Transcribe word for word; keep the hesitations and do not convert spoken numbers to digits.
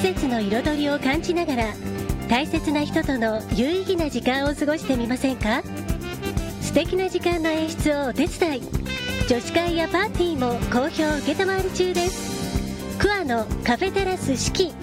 節の彩りを感じながら大切な人との有意義な時間を過ごしてみませんか？素敵な時間の演出をお手伝い、女子会やパーティーも好評受けたまわり中です。クアのカフェテラス四季